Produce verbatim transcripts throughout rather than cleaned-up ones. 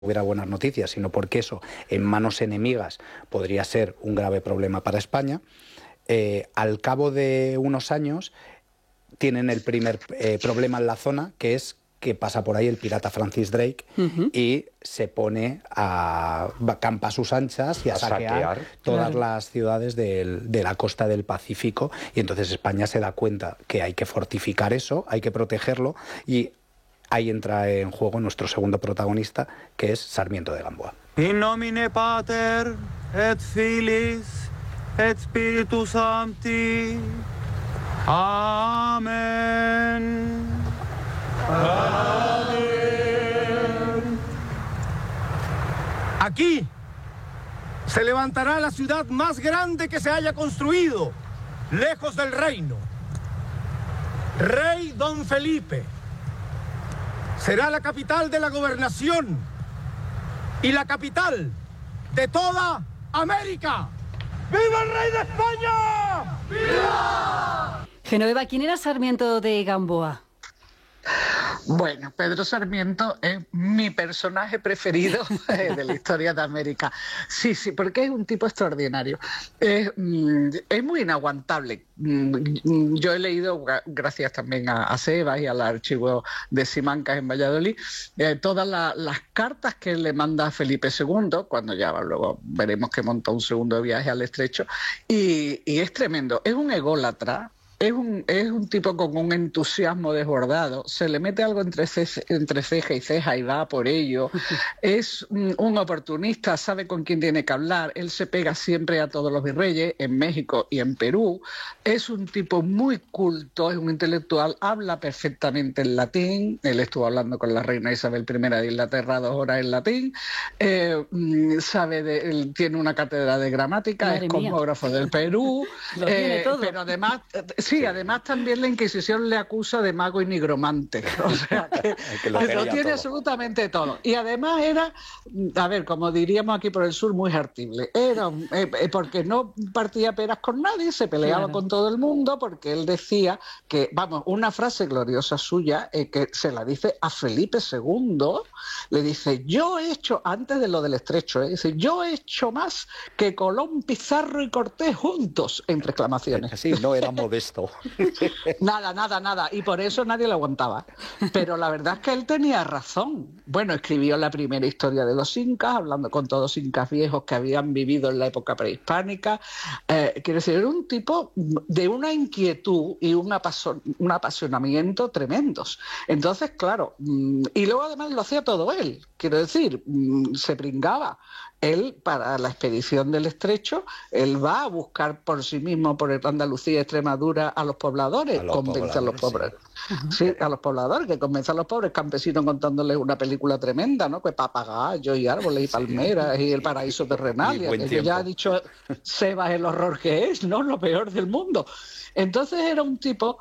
hubiera buenas noticias, sino porque eso en manos enemigas podría ser un grave problema para España. Eh, al cabo de unos años tienen el primer eh, problema en la zona, que es que pasa por ahí el pirata Francis Drake uh-huh. y se pone a campa a sus anchas y a, a saquear, saquear todas claro. las ciudades del, de la costa del Pacífico, y entonces España se da cuenta que hay que fortificar eso, hay que protegerlo, y ahí entra en juego nuestro segundo protagonista, que es Sarmiento de Gamboa. In nomine Pater et Filis et Spiritus Sancti. Amén. Amén. Aquí se levantará la ciudad más grande que se haya construido, lejos del reino. Rey Don Felipe será la capital de la gobernación y la capital de toda América. ¡Viva el rey de España! ¡Viva! Genoveva, ¿quién era Sarmiento de Gamboa? Bueno, Pedro Sarmiento es mi personaje preferido de la historia de América. Sí, sí, porque es un tipo extraordinario. Es, es muy inaguantable. Yo he leído, gracias también a, a Sebas y al archivo de Simancas en Valladolid, eh, todas la, las cartas que él le manda a Felipe segundo, cuando ya luego veremos que monta un segundo viaje al Estrecho, y, y es tremendo. Es un ególatra. Es un, es un tipo con un entusiasmo desbordado, se le mete algo entre, ce, entre ceja y ceja y va por ello. Es un, un oportunista, sabe con quién tiene que hablar, él se pega siempre a todos los virreyes, en México y en Perú. Es un tipo muy culto, es un intelectual, habla perfectamente en latín, él estuvo hablando con la reina Isabel primera de Inglaterra dos horas en latín, eh, sabe de, él tiene una cátedra de gramática, Madre es cosmógrafo mía. Del Perú, eh, pero además... Sí, sí, además también la Inquisición le acusa de mago y nigromante, o sea que, que lo, lo tiene todo. Absolutamente todo. Y además era, a ver, como diríamos aquí por el sur, muy hartible. Era eh, porque no partía peras con nadie, se peleaba claro. con todo el mundo, porque él decía que, vamos, una frase gloriosa suya, eh, que se la dice a Felipe segundo, le dice, yo he hecho, antes de lo del Estrecho, eh, dice, yo he hecho más que Colón, Pizarro y Cortés juntos, entre exclamaciones. Sí, no era modesto. Nada, nada, nada. Y por eso nadie lo aguantaba. Pero la verdad es que él tenía razón. Bueno, escribió la primera historia de los incas, hablando con todos los incas viejos que habían vivido en la época prehispánica. Eh, quiero decir, era un tipo de una inquietud y un, apaso- un apasionamiento tremendos. Entonces, claro, y luego además lo hacía todo él. Quiero decir, se pringaba. Él, para la expedición del Estrecho, él va a buscar por sí mismo, por Andalucía y Extremadura, a los pobladores, a los convence pobladores, a los pobres. Sí. sí, a los pobladores, que convence a los pobres campesinos contándoles una película tremenda, ¿no? Que papagayos y árboles y palmeras sí. y el paraíso terrenal. Y que ya ha dicho Sebas el horror que es, ¿no? Lo peor del mundo. Entonces era un tipo...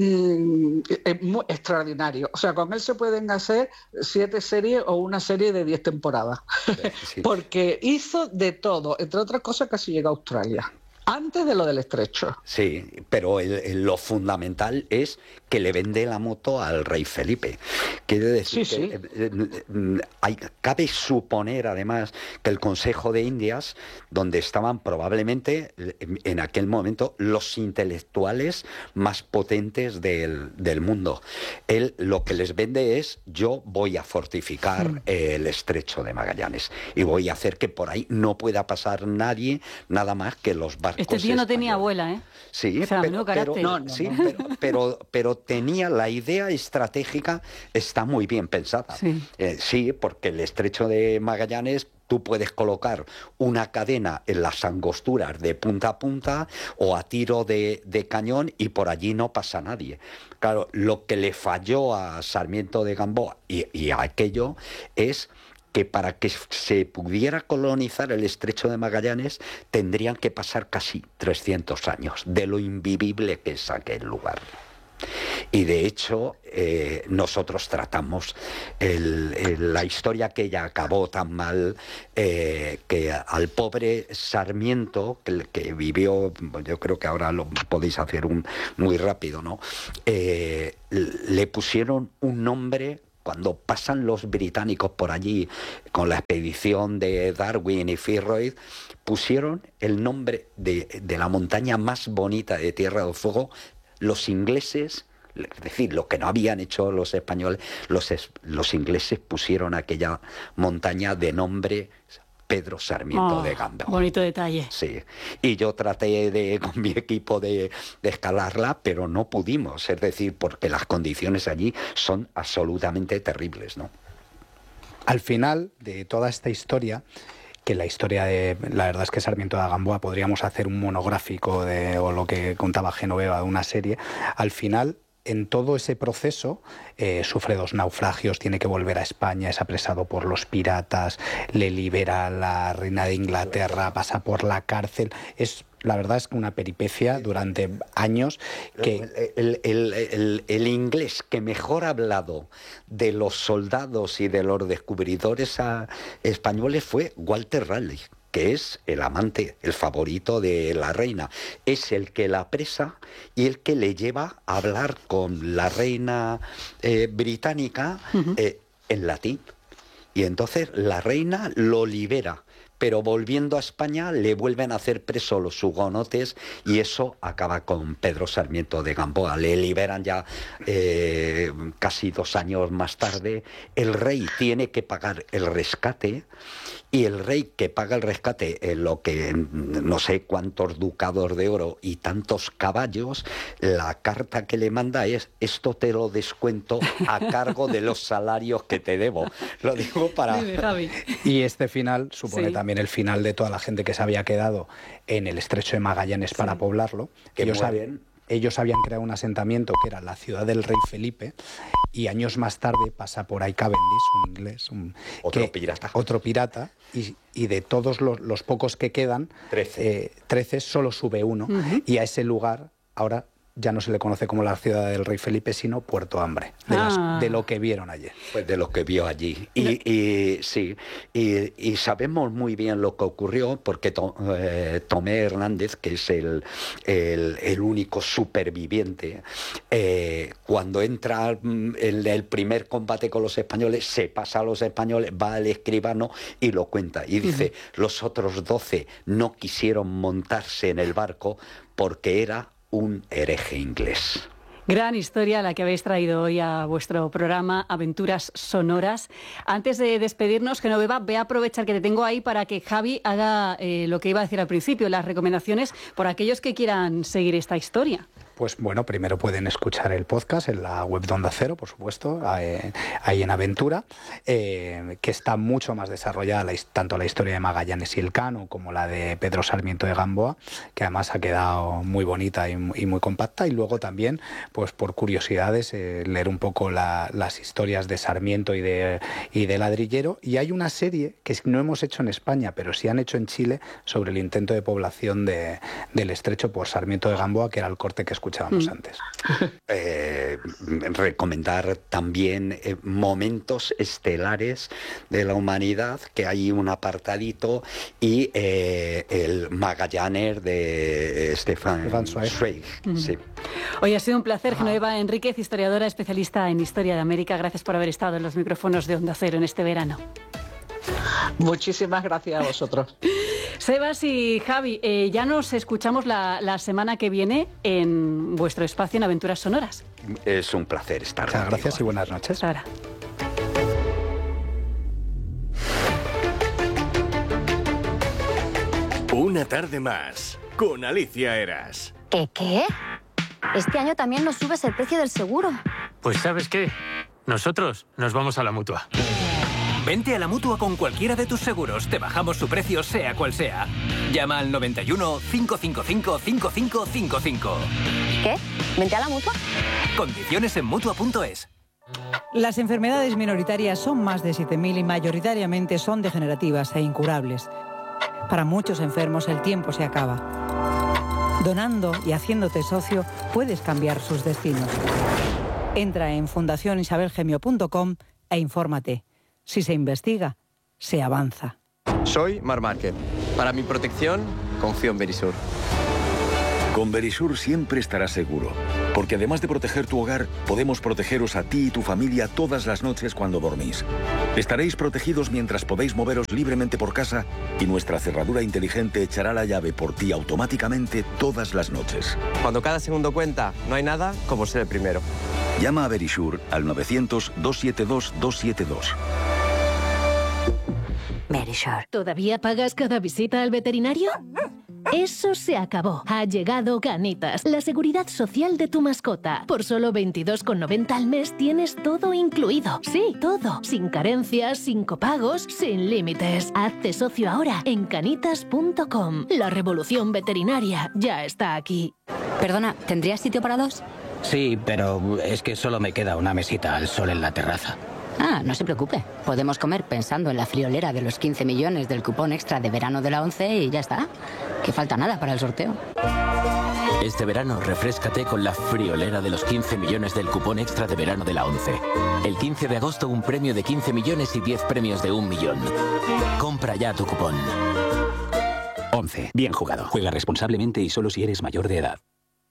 Mm, es muy extraordinario. O sea, con él se pueden hacer siete series o una serie de diez temporadas. Sí. Porque hizo de todo, entre otras cosas casi llegó a Australia. Antes de lo del Estrecho. Sí, pero el, el, lo fundamental es que le vende la moto al rey Felipe. Quiere decir sí, que sí. Eh, eh, hay, cabe suponer además que el Consejo de Indias, donde estaban probablemente en aquel momento los intelectuales más potentes del, del mundo, él lo que les vende es: yo voy a fortificar mm. eh, el Estrecho de Magallanes y voy a hacer que por ahí no pueda pasar nadie, nada más que los barcos. Este tío no tenía abuela, ¿eh? Sí, o sea, pero, pero, no, no, sí no. pero, pero, pero tenía la idea estratégica, está muy bien pensada. Sí, eh, sí, porque el Estrecho de Magallanes, tú puedes colocar una cadena en las angosturas de punta a punta o a tiro de, de cañón y por allí no pasa nadie. Claro, lo que le falló a Sarmiento de Gamboa y, y a aquello es... que para que se pudiera colonizar el Estrecho de Magallanes tendrían que pasar casi trescientos años de lo invivible que es aquel lugar. Y de hecho eh, nosotros tratamos el, el, la historia que ya acabó tan mal, eh, que al pobre Sarmiento, que, que vivió, yo creo que ahora lo podéis hacer un, muy rápido, ¿no? Eh, le pusieron un nombre cuando pasan los británicos por allí con la expedición de Darwin y Fitzroy, pusieron el nombre de, de la montaña más bonita de Tierra del Fuego, los ingleses, es decir, lo que no habían hecho los españoles, los, los ingleses pusieron aquella montaña de nombre Pedro Sarmiento oh, de Gamboa. Bonito detalle. Sí, y yo traté de con mi equipo de, de escalarla, pero no pudimos, es decir, porque las condiciones allí son absolutamente terribles, ¿no? Al final de toda esta historia, que la historia de, la verdad es que Sarmiento de Gamboa podríamos hacer un monográfico de, o lo que contaba Genoveva de una serie, al final en todo ese proceso eh, sufre dos naufragios, tiene que volver a España, es apresado por los piratas, le libera la reina de Inglaterra, pasa por la cárcel, es... La verdad es que una peripecia durante años que... El, el, el, el inglés que mejor ha hablado de los soldados y de los descubridores a, españoles fue Walter Raleigh, que es el amante, el favorito de la reina. Es el que la apresa y el que le lleva a hablar con la reina eh, británica uh-huh. eh, en latín. Y entonces la reina lo libera. Pero volviendo a España le vuelven a hacer preso los hugonotes y eso acaba con Pedro Sarmiento de Gamboa. Le liberan ya eh, casi dos años más tarde. El rey tiene que pagar el rescate y el rey que paga el rescate en lo que no sé cuántos ducados de oro y tantos caballos, la carta que le manda es: esto te lo descuento a cargo de los salarios que te debo. Lo digo para... Y este final supone sí. también el final de toda la gente que se había quedado en el estrecho de Magallanes para sí. poblarlo. Que ellos habían, ellos habían creado un asentamiento que era la ciudad del rey Felipe y años más tarde pasa por ahí Cavendish, un inglés, un, otro que, pirata. Otro pirata y, y de todos los, los pocos que quedan, trece, eh, trece solo sube uno uh-huh. y a ese lugar ahora ya no se le conoce como la ciudad del rey Felipe, sino Puerto Hambre, de, ah. las, de lo que vieron allí. Pues de lo que vio allí. Y, y sí, y, y sabemos muy bien lo que ocurrió, porque to, eh, Tomé Hernández, que es el, el, el único superviviente, eh, cuando entra en el primer combate con los españoles, se pasa a los españoles, va al escribano y lo cuenta. Y dice, uh-huh. los otros doce no quisieron montarse en el barco porque era un hereje inglés. Gran historia la que habéis traído hoy a vuestro programa Aventuras Sonoras. Antes de despedirnos, Genoveva, voy a aprovechar que te tengo ahí para que Javi haga eh, lo que iba a decir al principio, las recomendaciones por aquellos que quieran seguir esta historia. Pues bueno, primero pueden escuchar el podcast en la web de Onda Cero, por supuesto, eh, ahí en Aventura, eh, que está mucho más desarrollada la, tanto la historia de Magallanes y Elcano como la de Pedro Sarmiento de Gamboa, que además ha quedado muy bonita y, y muy compacta. Y luego también, pues por curiosidades, eh, leer un poco la, las historias de Sarmiento y de, y de Ladrillero. Y hay una serie que no hemos hecho en España, pero sí han hecho en Chile, sobre el intento de población de, del estrecho por Sarmiento de Gamboa, que era el corte que escuchábamos mm. antes. Eh, recomendar también eh, momentos estelares de la humanidad, que hay un apartadito, y eh, el Magallanes de Stefan Zweig. Mm. Sí. Hoy ha sido un placer, Genoveva Enríquez, historiadora especialista en Historia de América. Gracias por haber estado en los micrófonos de Onda Cero en este verano. Muchísimas gracias a vosotros. Sebas y Javi, eh, ya nos escuchamos la, la semana que viene en vuestro espacio en Aventuras Sonoras. Es un placer estar Muchas gracias contigo. Y buenas noches. Ahora. Una tarde más con Alicia Eras. ¿Qué qué? Este año también nos subes el precio del seguro. Pues ¿sabes qué? Nosotros nos vamos a la Mutua. Vente a la Mutua con cualquiera de tus seguros. Te bajamos su precio, sea cual sea. Llama al noventa y uno, cinco cinco cinco, cinco cinco cinco cinco. ¿Qué? ¿Vente a la Mutua? Condiciones en Mutua punto es. Las enfermedades minoritarias son más de siete mil y mayoritariamente son degenerativas e incurables. Para muchos enfermos el tiempo se acaba. Donando y haciéndote socio puedes cambiar sus destinos. Entra en fundación isabel gemio punto com e infórmate. Si se investiga, se avanza. Soy Mar Márquez. Para mi protección, confío en Verisur. Con Verisur siempre estarás seguro. Porque además de proteger tu hogar, podemos protegeros a ti y tu familia todas las noches cuando dormís. Estaréis protegidos mientras podéis moveros libremente por casa y nuestra cerradura inteligente echará la llave por ti automáticamente todas las noches. Cuando cada segundo cuenta, no hay nada como ser el primero. Llama a Verisure al novecientos, doscientos setenta y dos, doscientos setenta y dos. Verisure. ¿Todavía pagas cada visita al veterinario? Eso se acabó. Ha llegado Canitas, la seguridad social de tu mascota. Por solo veintidós con noventa al mes tienes todo incluido. Sí, todo. Sin carencias, sin copagos, sin límites. Hazte socio ahora en canitas punto com. La revolución veterinaria ya está aquí. Perdona, ¿tendrías sitio para dos? Sí, pero es que solo me queda una mesita al sol en la terraza. Ah, no se preocupe. Podemos comer pensando en la friolera de los quince millones del cupón extra de verano de la ONCE y ya está. Que falta nada para el sorteo. Este verano, refréscate con la friolera de los quince millones del cupón extra de verano de la ONCE. El quince de agosto, un premio de quince millones y diez premios de un millón. Compra ya tu cupón. ONCE. Bien jugado. Juega responsablemente y solo si eres mayor de edad.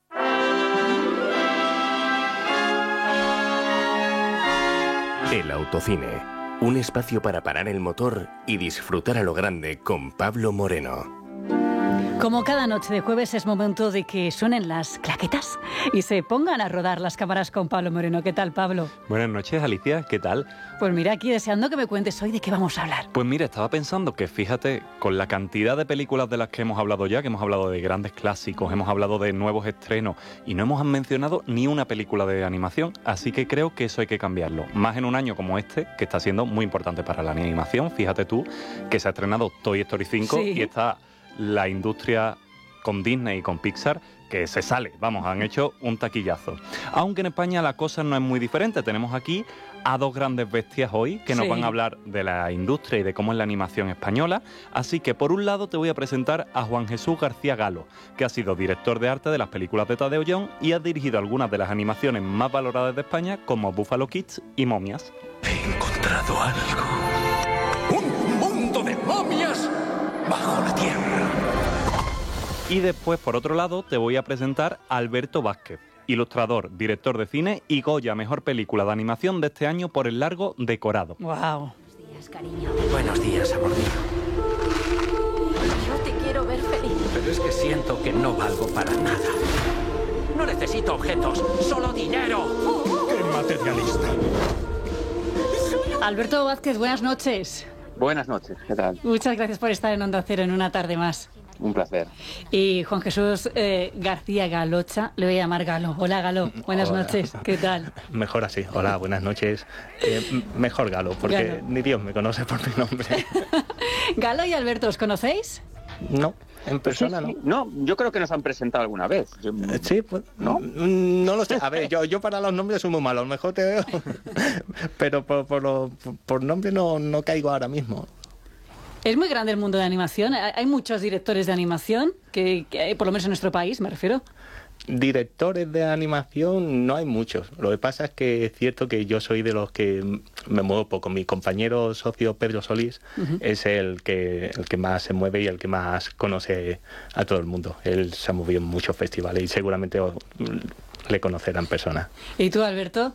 El Autocine, un espacio para parar el motor y disfrutar a lo grande con Pablo Moreno. Como cada noche de jueves es momento de que suenen las claquetas y se pongan a rodar las cámaras con Pablo Moreno. ¿Qué tal, Pablo? Buenas noches, Alicia. ¿Qué tal? Pues mira, aquí deseando que me cuentes hoy de qué vamos a hablar. Pues mira, estaba pensando que, fíjate, con la cantidad de películas de las que hemos hablado ya, que hemos hablado de grandes clásicos, hemos hablado de nuevos estrenos y no hemos mencionado ni una película de animación, así que creo que eso hay que cambiarlo. Más en un año como este, que está siendo muy importante para la animación. Fíjate tú que se ha estrenado Toy Story cinco sí. y está la industria con Disney y con Pixar que se sale, vamos, han hecho un taquillazo. Aunque en España la cosa no es muy diferente, tenemos aquí a dos grandes bestias hoy que nos sí. van a hablar de la industria y de cómo es la animación española. Así que por un lado te voy a presentar a Juan Jesús García Galo, que ha sido director de arte de las películas de Tadeo Young y ha dirigido algunas de las animaciones más valoradas de España, como Buffalo Kids y Momias. He encontrado algo. ¡Un mundo de momias bajo la tierra! Y después, por otro lado, te voy a presentar a Alberto Vázquez, ilustrador, director de cine y Goya, mejor película de animación de este año por El largo Decorado. ¡Wow! Buenos días, cariño. Buenos días, amor mío. Yo te quiero ver feliz. Pero es que siento que no valgo para nada. No necesito objetos, solo dinero. ¡Qué materialista! Alberto Vázquez, buenas noches. Buenas noches, ¿qué tal? Muchas gracias por estar en Onda Cero en una tarde más. Un placer. Y Juan Jesús eh, García Galocha, le voy a llamar Galo. Hola, Galo, buenas Hola. noches, ¿qué tal? Mejor así, hola, buenas noches. Eh, mejor Galo, porque Galo. Ni Dios me conoce por mi nombre. Galo y Alberto, ¿os conocéis? No, en persona sí, sí. no. No, yo creo que nos han presentado alguna vez. Yo... Sí, pues no, no lo sé. A ver, yo, yo para los nombres soy muy malo, a lo mejor te veo, pero por, por, lo, por nombre no, no caigo ahora mismo. Es muy grande el mundo de animación. Hay muchos directores de animación, que, que por lo menos en nuestro país, me refiero. Directores de animación no hay muchos. Lo que pasa es que es cierto que yo soy de los que me muevo poco. Mi compañero socio Pedro Solís uh-huh. es el que, el que más se mueve y el que más conoce a todo el mundo. Él se ha movido en muchos festivales y seguramente le conocerá en persona. ¿Y tú, Alberto?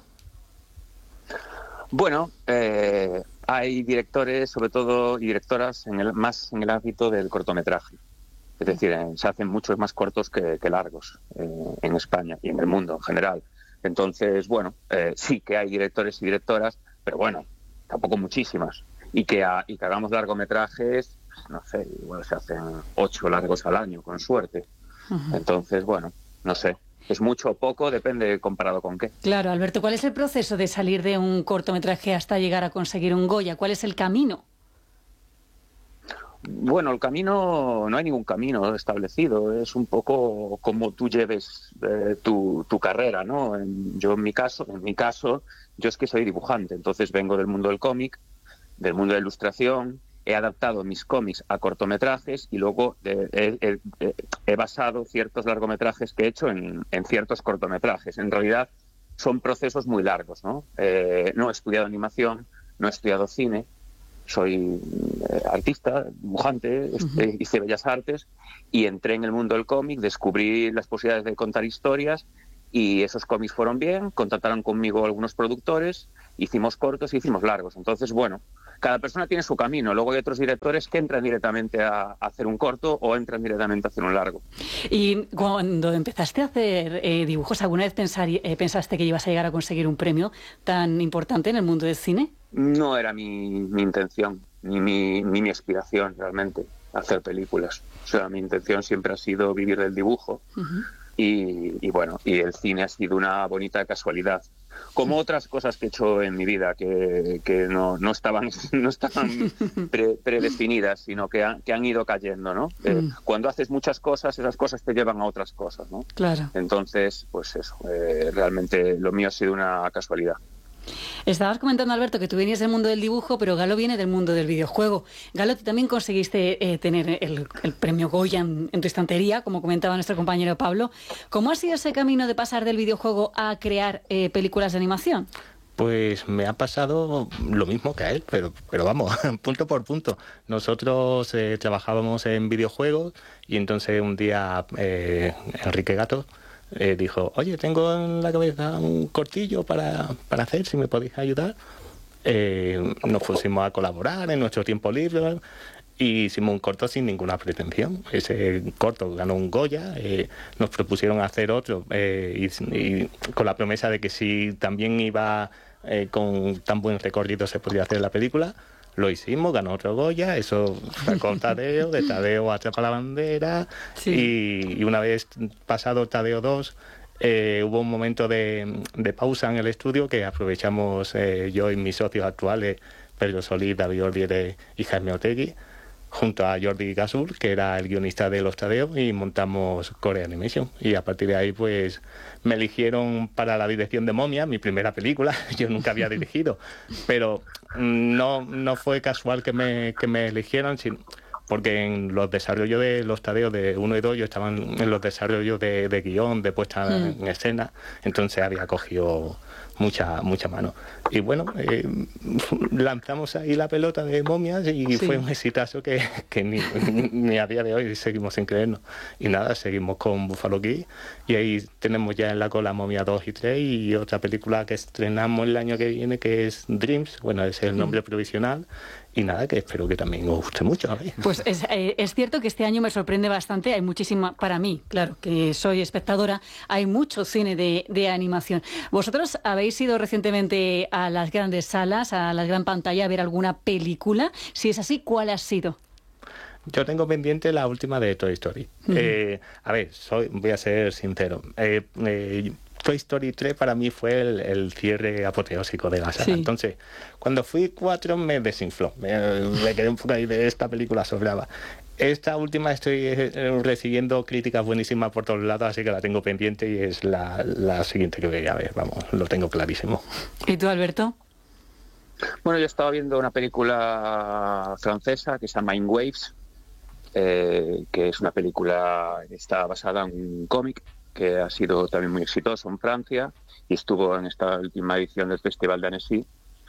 Bueno, eh... hay directores, sobre todo directoras, en el, más en el ámbito del cortometraje. Es decir, eh, se hacen muchos más cortos que, que largos eh, en España y en el mundo en general. Entonces, bueno, eh, sí que hay directores y directoras, pero bueno, tampoco muchísimas. Y que, a, y que hagamos largometrajes, no sé, igual se hacen ocho largos al año, con suerte. Uh-huh. Entonces, bueno, no sé. ¿Es mucho o poco? Depende comparado con qué. Claro, Alberto, ¿cuál es el proceso de salir de un cortometraje hasta llegar a conseguir un Goya? ¿Cuál es el camino? Bueno, el camino, no hay ningún camino establecido, es un poco como tú lleves eh, tu, tu carrera, ¿no? En, yo en mi caso, en mi caso, yo es que soy dibujante, entonces vengo del mundo del cómic, del mundo de la ilustración. He adaptado mis cómics a cortometrajes y luego he, he, he, he basado ciertos largometrajes que he hecho en, en ciertos cortometrajes. En realidad son procesos muy largos, ¿no? Eh, no he estudiado animación, no he estudiado cine, soy eh, artista, dibujante, uh-huh. hice bellas artes y entré en el mundo del cómic, descubrí las posibilidades de contar historias y esos cómics fueron bien, contactaron conmigo algunos productores, hicimos cortos y hicimos largos. Entonces, bueno, cada persona tiene su camino. Luego hay otros directores que entran directamente a, a hacer un corto o entran directamente a hacer un largo. Y cuando empezaste a hacer eh, dibujos, ¿alguna vez pensar, eh, pensaste que ibas a llegar a conseguir un premio tan importante en el mundo del cine? No era mi, mi intención, ni mi, ni mi aspiración realmente, hacer películas. O sea, mi intención siempre ha sido vivir del dibujo. Uh-huh. Y, y bueno, y el cine ha sido una bonita casualidad. Como otras cosas que he hecho en mi vida, que, que no, no estaban, no estaban pre, predefinidas, sino que, ha, que han ido cayendo, ¿no? Mm. Eh, cuando haces muchas cosas, esas cosas te llevan a otras cosas, ¿no? Claro. Entonces, pues eso, eh, realmente lo mío ha sido una casualidad. Estabas comentando, Alberto, que tú venías del mundo del dibujo, pero Galo viene del mundo del videojuego. Galo, tú también conseguiste eh, tener el, el premio Goya en, en tu estantería, como comentaba nuestro compañero Pablo. ¿Cómo ha sido ese camino de pasar del videojuego a crear eh, películas de animación? Pues me ha pasado lo mismo que a él, pero, pero vamos, punto por punto. Nosotros eh, trabajábamos en videojuegos y entonces un día eh, Enrique Gato Eh, dijo, oye, tengo en la cabeza un cortillo para, para hacer, si me podéis ayudar. Eh, nos pusimos a colaborar en nuestro tiempo libre y hicimos un corto sin ninguna pretensión. Ese corto ganó un Goya, eh, nos propusieron hacer otro eh, y, y con la promesa de que si también iba eh, con tan buen recorrido se podría hacer la película. Lo hicimos, ganó otro Goya, eso sacó Tadeo, de Tadeo Atrapa la Bandera, sí. y, y una vez pasado Tadeo dos, eh, hubo un momento de, de pausa en el estudio que aprovechamos eh, yo y mis socios actuales, Pedro Solís, David Ordiere y Jaime Otegui, junto a Jordi Gasur, que era el guionista de Los Tadeos, y montamos Core Animation. Y a partir de ahí, pues, me eligieron para la dirección de Momia, mi primera película. Yo nunca había dirigido, pero no, no fue casual que me, que me eligieran, sino porque en los desarrollos de Los Tadeos de uno y dos yo estaba en los desarrollos de, de guión, de puesta mm. en escena, entonces había cogido mucha mucha mano. Y bueno, eh, lanzamos ahí la pelota de Momias y sí. fue un exitazo que, que ni, ni a día de hoy seguimos sin creernos. Y nada, seguimos con Buffalo Kid y ahí tenemos ya en la cola Momia dos y tres y otra película que estrenamos el año que viene que es Dreams, bueno, ese es el nombre mm. provisional. Y nada, que espero que también os guste mucho. ¿Vale? Pues es, eh, es cierto que este año me sorprende bastante, hay muchísima, para mí, claro, que soy espectadora, hay mucho cine de, de animación. ¿Vosotros habéis ido recientemente a las grandes salas, a la gran pantalla, a ver alguna película? Si es así, ¿cuál ha sido? Yo tengo pendiente la última de Toy Story. Uh-huh. eh, a ver, soy, voy a ser sincero. Eh, eh, Toy Story tres para mí fue el, el cierre apoteósico de la saga. Sí. Entonces, cuando fui cuatro me desinfló. Me, me quedé un poco ahí de esta película sobraba. Esta última estoy recibiendo críticas buenísimas por todos lados, así que la tengo pendiente y es la, la siguiente que voy a ver. Vamos, lo tengo clarísimo. ¿Y tú, Alberto? Bueno, yo estaba viendo una película francesa que se llama In Waves, eh, que es una película que está basada en un cómic que ha sido también muy exitoso en Francia y estuvo en esta última edición del Festival de Annecy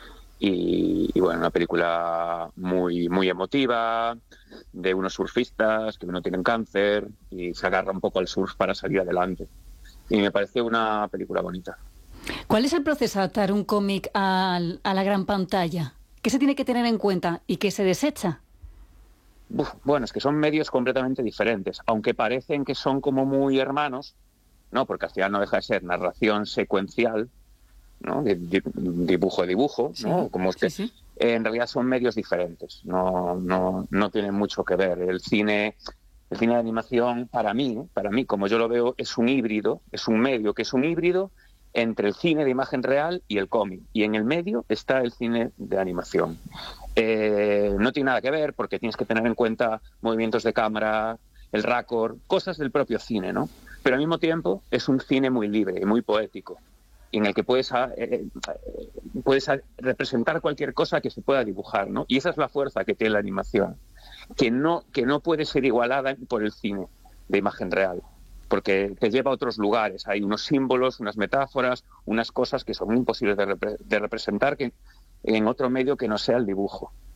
y, y bueno, una película muy muy emotiva de unos surfistas que no tienen cáncer y se agarra un poco al surf para salir adelante y me pareció una película bonita. ¿Cuál es el proceso de adaptar un cómic a, a la gran pantalla? ¿Qué se tiene que tener en cuenta y qué se desecha? Uf, bueno, es que son medios completamente diferentes, aunque parecen que son como muy hermanos, ¿no? Porque al final no deja de ser narración secuencial, ¿no? De, de, dibujo a dibujo, ¿no? Sí, como es que sí, sí. Eh, en realidad son medios diferentes, no, no, no tienen mucho que ver. El cine, el cine de animación, para mí, para mí, como yo lo veo, es un híbrido, es un medio que es un híbrido entre el cine de imagen real y el cómic. Y en el medio está el cine de animación. Eh, no tiene nada que ver porque tienes que tener en cuenta movimientos de cámara, el raccord, cosas del propio cine, ¿no? Pero al mismo tiempo es un cine muy libre y muy poético, en el que puedes, eh, puedes representar cualquier cosa que se pueda dibujar, ¿no? Y esa es la fuerza que tiene la animación, que no, que no puede ser igualada por el cine de imagen real, porque te lleva a otros lugares. Hay unos símbolos, unas metáforas, unas cosas que son imposibles de, repre- de representar que, en otro medio que no sea el dibujo.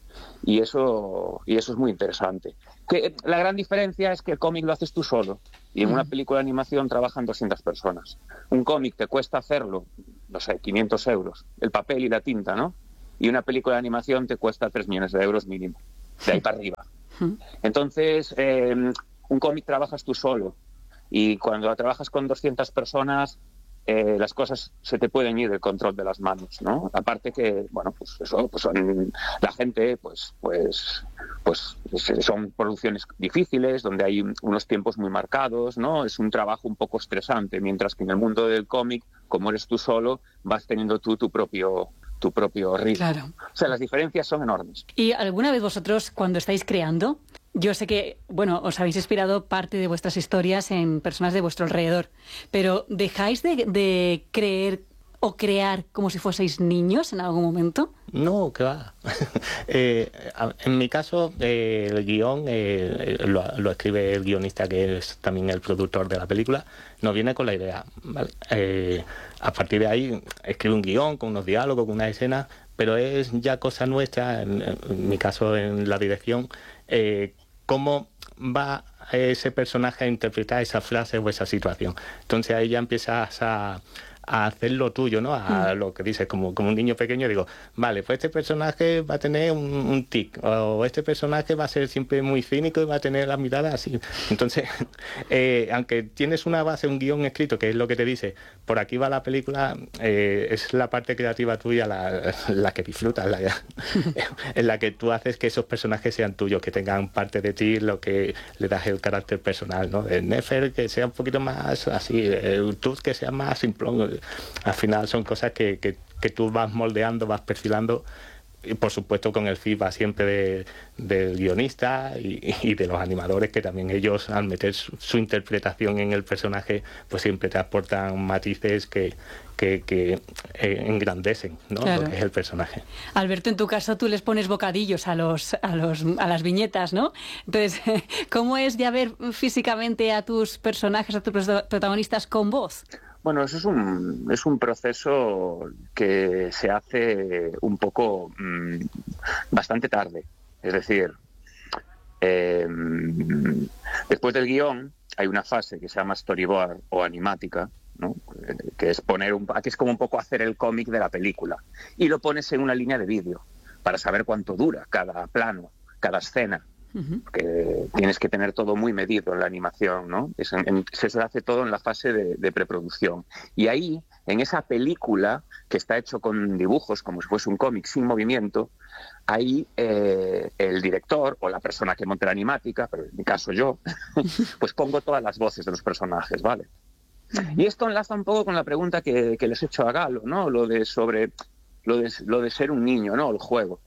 Y eso, y eso es muy interesante. Que la gran diferencia es que el cómic lo haces tú solo y en una película de animación trabajan doscientas personas. Un cómic te cuesta hacerlo, no sé, quinientos euros, el papel y la tinta, ¿no? Y una película de animación te cuesta tres millones de euros mínimo, de ahí para arriba. Entonces, eh, un cómic trabajas tú solo y cuando trabajas con doscientas personas, Eh, las cosas se te pueden ir del control de las manos, ¿no? Aparte que, bueno, pues eso, pues son, la gente, pues, pues, pues son producciones difíciles, donde hay unos tiempos muy marcados, ¿no? Es un trabajo un poco estresante, mientras que en el mundo del cómic, como eres tú solo, vas teniendo tú tu propio tu propio ritmo. Claro. O sea, las diferencias son enormes. ¿Y alguna vez vosotros, cuando estáis creando, yo sé que, bueno, os habéis inspirado parte de vuestras historias en personas de vuestro alrededor, pero ¿dejáis de, de creer o crear como si fueseis niños en algún momento? No, que va. eh, en mi caso, eh, el guión eh, lo, lo escribe el guionista, que es también el productor de la película. Nos viene con la idea, ¿vale? Eh, a partir de ahí escribe un guión con unos diálogos, con una escena, pero es ya cosa nuestra, en, en mi caso en la dirección, eh, cómo va ese personaje a interpretar esa frase o esa situación. Entonces ahí ya empiezas a... a hacer lo tuyo, ¿no? A lo que dices, como, como un niño pequeño, digo, vale, pues este personaje va a tener un, un tic, o este personaje va a ser siempre muy cínico y va a tener la mirada así. Entonces, eh, aunque tienes una base, un guión escrito, que es lo que te dice, por aquí va la película, eh, es la parte creativa tuya la, la que disfrutas, la, en la que tú haces que esos personajes sean tuyos, que tengan parte de ti, lo que le das el carácter personal, ¿no? El Nefer que sea un poquito más así, el Tuz que sea más simplón. Al final son cosas que, que, que tú vas moldeando, vas perfilando, y por supuesto con el feedback siempre de, del guionista y, y de los animadores, que también ellos, al meter su, su interpretación en el personaje, pues siempre te aportan matices que, que, que eh, engrandecen, ¿no? Claro. Lo que es el personaje. Alberto, en tu caso tú les pones bocadillos a los a los a las viñetas, ¿no? Entonces, ¿cómo es ya ver físicamente a tus personajes, a tus protagonistas con voz? Bueno, eso es un, es un proceso que se hace un poco mmm, bastante tarde. Es decir, eh, después del guión hay una fase que se llama storyboard o animática, ¿no? Que es poner un, que es como un poco hacer el cómic de la película. Y lo pones en una línea de vídeo para saber cuánto dura cada plano, cada escena. Que tienes que tener todo muy medido en la animación, ¿no? Es en, en, se hace todo en la fase de, de preproducción. Y ahí, en esa película, que está hecho con dibujos, como si fuese un cómic sin movimiento, ahí eh, el director o la persona que monta la animática, pero en mi caso yo, pues pongo todas las voces de los personajes, ¿vale? Y esto enlaza un poco con la pregunta que, que les he hecho a Galo, ¿no? Lo de sobre lo de, lo de ser un niño, ¿no? El juego.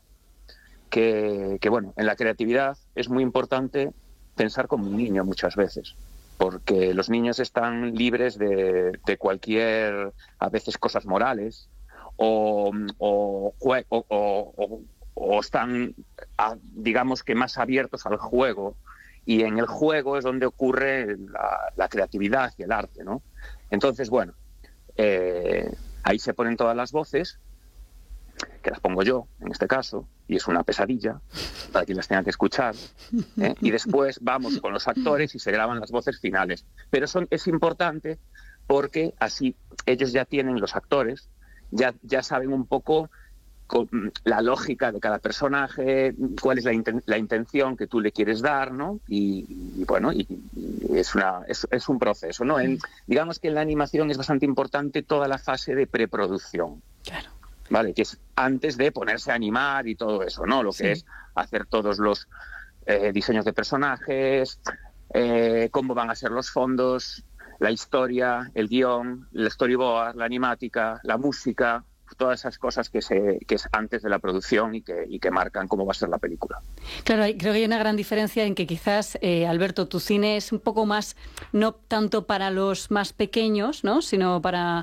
Que, que, bueno, en la creatividad es muy importante pensar como un niño muchas veces, porque los niños están libres de, de cualquier, a veces, cosas morales, o, o, o, o, o están, a, digamos que, más abiertos al juego, y en el juego es donde ocurre la, la creatividad y el arte, ¿no? Entonces, bueno, eh, ahí se ponen todas las voces, que las pongo yo, en este caso, y es una pesadilla para quien las tenga que escuchar, ¿eh? Y después vamos con los actores y se graban las voces finales. Pero son, es importante porque así ellos ya tienen, los actores, ya, ya saben un poco con la lógica de cada personaje, cuál es la, inten, la intención que tú le quieres dar, ¿no? Y, y bueno, y, y es, una, es, es un proceso, ¿no? En, digamos que en la animación es bastante importante toda la fase de preproducción. Claro. ¿Vale? Que es antes de ponerse a animar y todo eso, ¿no? Lo que sí. es hacer todos los eh, diseños de personajes, eh, cómo van a ser los fondos, la historia, el guión, el storyboard, la animática, la música, todas esas cosas que, se, que es antes de la producción y que, y que marcan cómo va a ser la película. Claro, creo que hay una gran diferencia en que quizás, eh, Alberto, tu cine es un poco más, no tanto para los más pequeños, ¿no? Sino para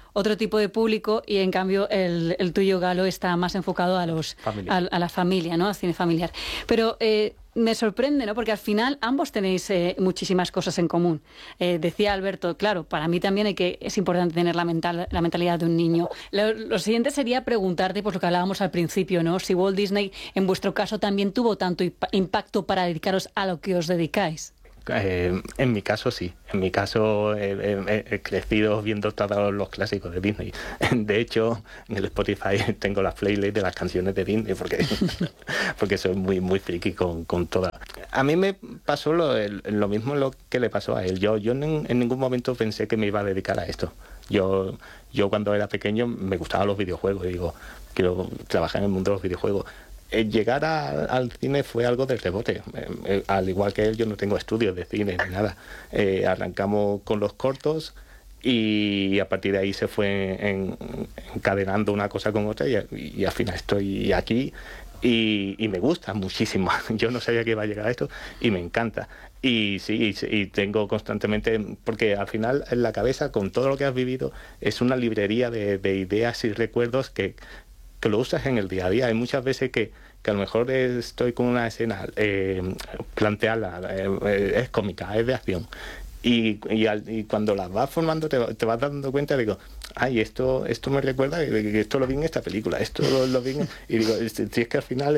otro tipo de público y en cambio el, el tuyo, Galo, está más enfocado a los a, a la familia, ¿no? Al cine familiar. Pero eh, me sorprende, ¿no? Porque al final ambos tenéis eh, muchísimas cosas en común. Eh, decía Alberto, claro, para mí también hay que, es importante tener la, mental, la mentalidad de un niño. Lo, lo siguiente sería preguntarte, pues lo que hablábamos al principio, ¿no? Si Walt Disney, en vuestro caso, también tuvo tanto impacto para dedicaros a lo que os dedicáis. Eh, en mi caso sí, en mi caso eh, eh, he crecido viendo todos los clásicos de Disney. De hecho, en el Spotify tengo la playlist de las canciones de Disney porque, porque soy muy muy friki con, con todas. A mí me pasó lo, el, lo mismo lo que le pasó a él. Yo, yo en, en ningún momento pensé que me iba a dedicar a esto. Yo, yo cuando era pequeño me gustaban los videojuegos y digo, quiero trabajar en el mundo de los videojuegos. Eh, llegar a, al cine fue algo de rebote. Eh, eh, al igual que él, yo no tengo estudios de cine ni nada. Eh, arrancamos con los cortos y a partir de ahí se fue en, encadenando una cosa con otra y, y al final estoy aquí y, y me gusta muchísimo. Yo no sabía que iba a llegar a esto y me encanta. Y sí, y, y tengo constantemente, porque al final en la cabeza, con todo lo que has vivido, es una librería de, de ideas y recuerdos que que lo usas en el día a día. Hay muchas veces que, que a lo mejor estoy con una escena eh, planteada, eh, es cómica, es de acción, y, y, al, y cuando las vas formando te, te vas dando cuenta, digo, ay, esto esto me recuerda que esto lo vi en esta película, esto lo, lo vi en... y digo, si es que al final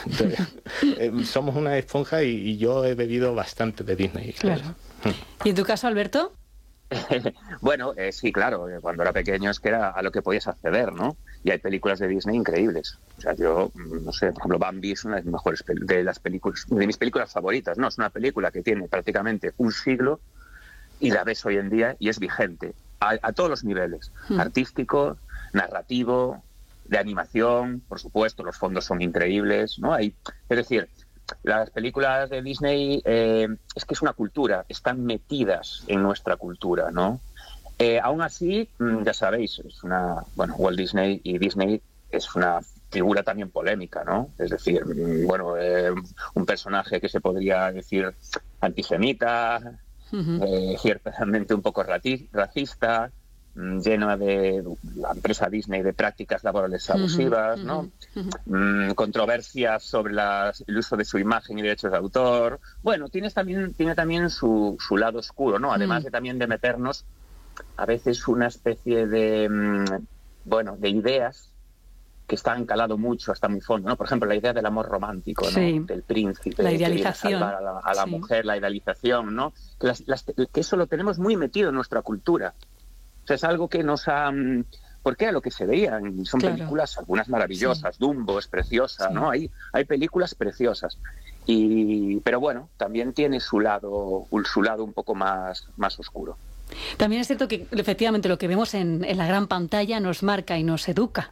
eh, somos una esponja y, y yo he bebido bastante de Disney. Claro. ¿Y en tu caso, Alberto? Bueno, eh, sí, claro, cuando era pequeño es que era a lo que podías acceder, ¿no? Y hay películas de Disney increíbles. O sea, yo, no sé, por ejemplo, Bambi es una de mis mejores de las películas, de mis películas favoritas, ¿no? Es una película que tiene prácticamente un siglo y la ves hoy en día y es vigente a, a todos los niveles, hmm. artístico, narrativo, de animación, por supuesto, los fondos son increíbles, ¿no? Hay, es decir, las películas de Disney eh, es que es una cultura, están metidas en nuestra cultura, ¿no? Eh, aún así, ya sabéis, es una, bueno, Walt Disney y Disney es una figura también polémica, ¿no? Es decir, bueno, eh, un personaje que se podría decir antisemita, uh-huh. eh, ciertamente un poco rati- racista, lleno de la empresa Disney de prácticas laborales abusivas, uh-huh, ¿no? Uh-huh. Mm, controversias sobre las, el uso de su imagen y derechos de autor. Bueno, tienes también, tiene también su, su lado oscuro, ¿no? Además uh-huh. de también de meternos a veces una especie de, mm, bueno, de ideas que están calado mucho hasta muy fondo, ¿no? Por ejemplo, la idea del amor romántico, ¿no? Sí. Del príncipe, la idealización, que viene a salvar a la, a la sí. mujer, la idealización, ¿no? Que, las, las, que eso lo tenemos muy metido en nuestra cultura. O sea, es algo que nos ha... Porque era lo que se veían. Son claro. películas, algunas maravillosas. Sí. Dumbo es preciosa, sí. ¿no? Hay, hay películas preciosas. Y, pero bueno, también tiene su lado, su lado un poco más, más oscuro. También es cierto que efectivamente lo que vemos en, en la gran pantalla nos marca y nos educa.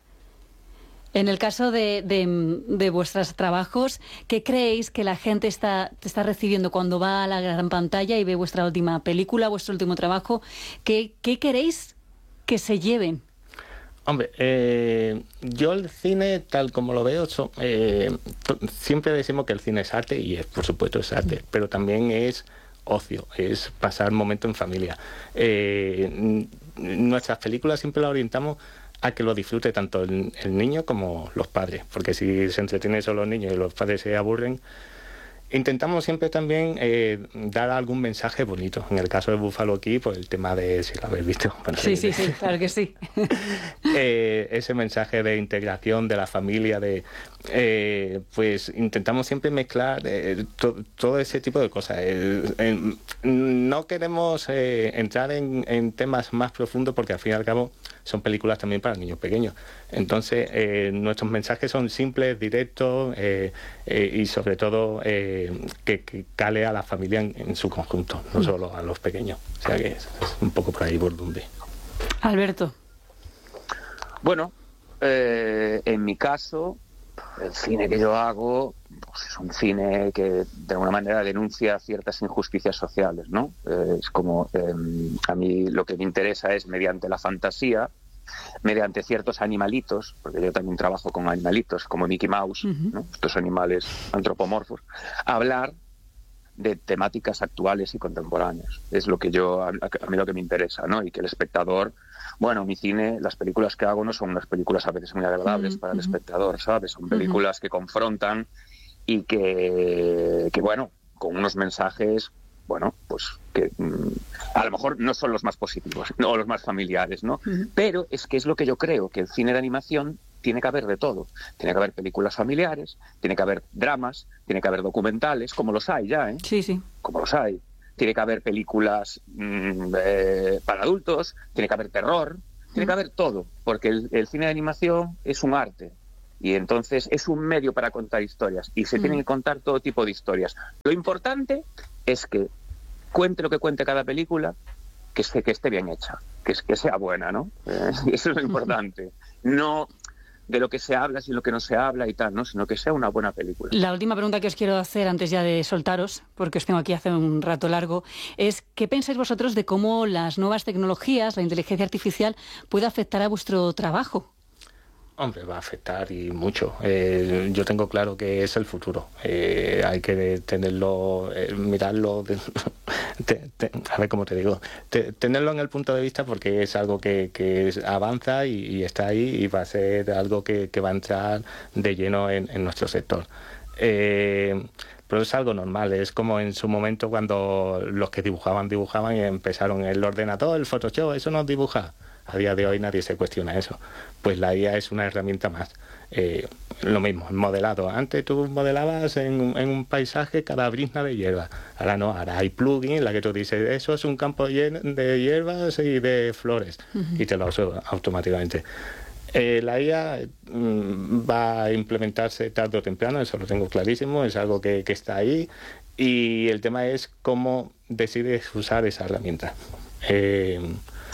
En el caso de, de, de vuestros trabajos, ¿qué creéis que la gente está, está recibiendo cuando va a la gran pantalla y ve vuestra última película, vuestro último trabajo? ¿Qué, qué queréis que se lleven? Hombre, eh, yo el cine, tal como lo veo, so, eh, siempre decimos que el cine es arte, y es, por supuesto es arte, pero también es ocio, es pasar momentos en familia. Eh, nuestras películas siempre las orientamos a que lo disfrute tanto el, el niño como los padres, porque si se entretienen solo los niños y los padres se aburren, intentamos siempre también eh, dar algún mensaje bonito. En el caso de Buffalo Kid, pues el tema de, si lo habéis visto. Bueno, sí, sí, sí, claro que sí. eh, ese mensaje de integración de la familia, de eh, pues intentamos siempre mezclar eh, to, todo ese tipo de cosas. Eh, eh, no queremos eh, entrar en, en temas más profundos porque al fin y al cabo son películas también para niños pequeños. Entonces, eh, nuestros mensajes son simples, directos eh, eh, y sobre todo eh, que, que cale a la familia en, en su conjunto, no solo a los pequeños. O sea que es, es un poco por ahí por donde. Alberto. Bueno, eh, en mi caso, el cine que yo hago pues es un cine que de alguna manera denuncia ciertas injusticias sociales, ¿no? Eh, es como, eh, a mí lo que me interesa es mediante la fantasía, mediante ciertos animalitos, porque yo también trabajo con animalitos como Mickey Mouse, uh-huh. ¿no? Estos animales antropomorfos, hablar de temáticas actuales y contemporáneas. Es lo que yo, a, a mí lo que me interesa, ¿no? Y que el espectador, bueno, mi cine, las películas que hago no son unas películas a veces muy agradables uh-huh. para el espectador, ¿sabes? Son películas uh-huh. que confrontan y que, que, bueno, con unos mensajes, bueno, pues que mm, a lo mejor no son los más positivos, no los más familiares, ¿no? Uh-huh. Pero es que es lo que yo creo, que el cine de animación tiene que haber de todo. Tiene que haber películas familiares, tiene que haber dramas, tiene que haber documentales, como los hay ya, ¿eh? Sí, sí. Como los hay. Tiene que haber películas mmm, eh, para adultos, tiene que haber terror, tiene que haber todo, porque el, el cine de animación es un arte. Y entonces es un medio para contar historias. Y se mm. tienen que contar todo tipo de historias. Lo importante es que cuente lo que cuente cada película, que esté, que esté bien hecha, que, que sea buena, ¿no? Eh, eso es lo importante. No de lo que se habla, sino lo que no se habla y tal, ¿no? Sino que sea una buena película. La última pregunta que os quiero hacer antes ya de soltaros, porque os tengo aquí hace un rato largo, es ¿qué pensáis vosotros de cómo las nuevas tecnologías, la inteligencia artificial, puede afectar a vuestro trabajo? Hombre, va a afectar y mucho. Eh, yo tengo claro que es el futuro. Eh, hay que tenerlo, eh, mirarlo, de, te, te, a ver cómo te digo, te, tenerlo en el punto de vista porque es algo que, que es, avanza y, y está ahí y va a ser algo que, que va a entrar de lleno en, en nuestro sector. Eh, pero es algo normal, es como en su momento cuando los que dibujaban, dibujaban y empezaron el ordenador, el Photoshop, eso no dibuja. A día de hoy nadie se cuestiona eso. Pues la I A es una herramienta más. Eh, lo mismo, el modelado. Antes tú modelabas en, en un paisaje cada brizna de hierba. Ahora no, ahora hay plugins en la que tú dices, eso es un campo de hierbas y de flores. Uh-huh. Y te lo hace automáticamente. Eh, la I A mm, va a implementarse tarde o temprano, eso lo tengo clarísimo, es algo que, que está ahí. Y el tema es cómo decides usar esa herramienta. Eh,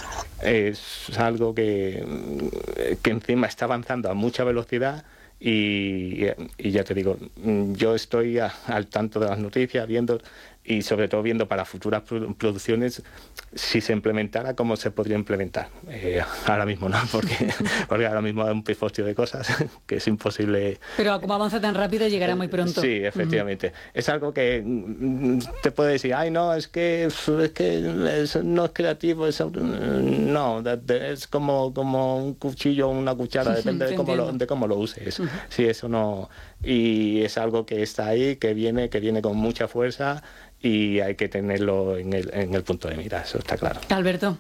es algo que, que encima está avanzando a mucha velocidad y, y ya te digo, yo estoy a, al tanto de las noticias, viendo y sobre todo viendo para futuras producciones si se implementara, cómo se podría implementar. Eh, ahora mismo no, porque, porque ahora mismo hay un pifostio de cosas que es imposible. Pero como avanza tan rápido llegará muy pronto. Sí, efectivamente. Uh-huh. Es algo que te puede decir, ay no, es que, es que es, no es creativo, es, no, es como, como un cuchillo o una cuchara, depende de cómo, lo, de cómo lo uses. Uh-huh. Sí, eso no. Y es algo que está ahí, que viene, que viene con mucha fuerza. Y hay que tenerlo en el, en el punto de mira, eso está claro. Alberto.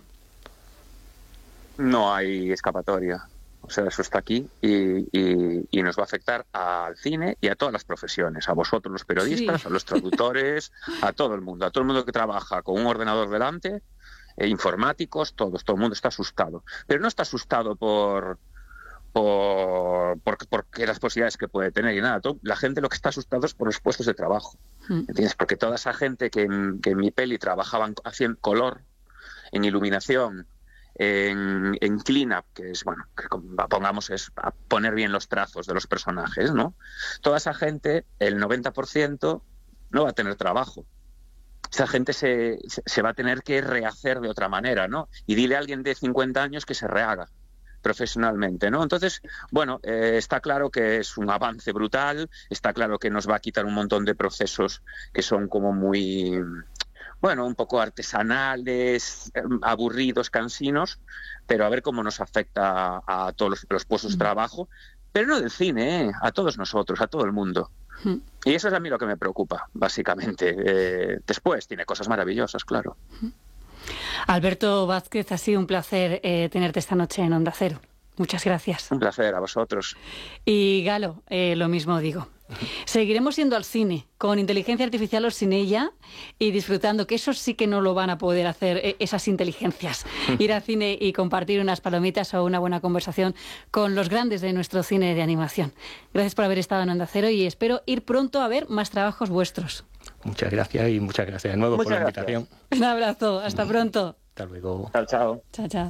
No hay escapatoria. O sea, eso está aquí y, y, y nos va a afectar al cine y a todas las profesiones. A vosotros los periodistas, sí. A los traductores, a todo el mundo. A todo el mundo que trabaja con un ordenador delante, eh, informáticos, todos. Todo el mundo está asustado. Pero no está asustado por... Por, por, porque las posibilidades que puede tener y nada. Todo, la gente lo que está asustado es por los puestos de trabajo. ¿Entiendes? Porque toda esa gente que en, que en mi peli trabajaban haciendo color, en iluminación, en, en clean-up, que es, bueno, que pongamos es a poner bien los trazos de los personajes, ¿no? Toda esa gente, el noventa por ciento, no va a tener trabajo. Esa gente se, se, se va a tener que rehacer de otra manera, ¿no? Y dile a alguien de cincuenta años que se rehaga profesionalmente, ¿no? Entonces, bueno, eh, está claro que es un avance brutal, está claro que nos va a quitar un montón de procesos que son como muy, bueno, un poco artesanales, eh, aburridos, cansinos, pero a ver cómo nos afecta a, a todos los, los puestos de trabajo, pero no del cine, ¿eh? A todos nosotros, a todo el mundo. Y eso es a mí lo que me preocupa, básicamente. Eh, después tiene cosas maravillosas, claro. Alberto Vázquez, ha sido un placer eh, tenerte esta noche en Onda Cero. Muchas gracias. Un placer, a vosotros. Y Galo, eh, lo mismo digo. Seguiremos yendo al cine, con inteligencia artificial o sin ella, y disfrutando, que eso sí que no lo van a poder hacer eh, esas inteligencias. Ir al cine y compartir unas palomitas o una buena conversación con los grandes de nuestro cine de animación. Gracias por haber estado en Onda Cero y espero ir pronto a ver más trabajos vuestros. Muchas gracias y muchas gracias de nuevo muchas por la gracias. invitación. Un abrazo, hasta pronto. Hasta luego. Chao, chao. Chao, chao.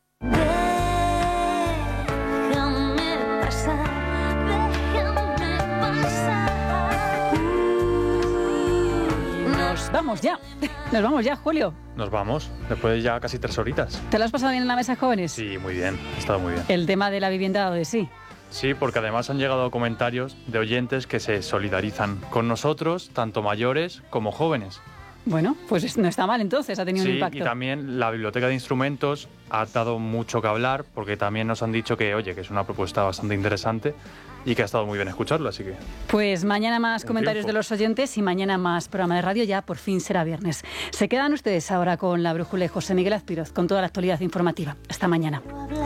Nos vamos ya, nos vamos ya, Julio. Nos vamos, después de ya casi tres horitas. ¿Te lo has pasado bien en la mesa, jóvenes? Sí, muy bien, ha estado muy bien. El tema de la vivienda ha dado de sí. Sí, porque además han llegado comentarios de oyentes que se solidarizan con nosotros, tanto mayores como jóvenes. Bueno, pues no está mal entonces, ha tenido sí, un impacto. Y también la biblioteca de instrumentos ha dado mucho que hablar, porque también nos han dicho que, oye, que es una propuesta bastante interesante y que ha estado muy bien escucharlo, así que... Pues mañana más Un comentarios triunfo. de los oyentes y mañana más programa de radio, ya por fin será viernes. Se quedan ustedes ahora con La Brújula y José Miguel Azpiroz, con toda la actualidad informativa. Hasta mañana.